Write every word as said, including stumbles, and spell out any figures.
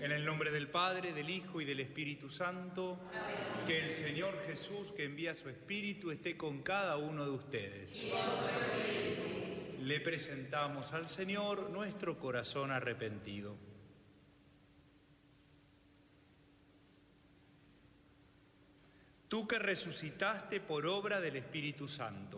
En el nombre del Padre, del Hijo y del Espíritu Santo, amén. Que el Señor Jesús, que envía su Espíritu, esté con cada uno de ustedes. Y con tu espíritu. Le presentamos al Señor nuestro corazón arrepentido. Tú que resucitaste por obra del Espíritu Santo,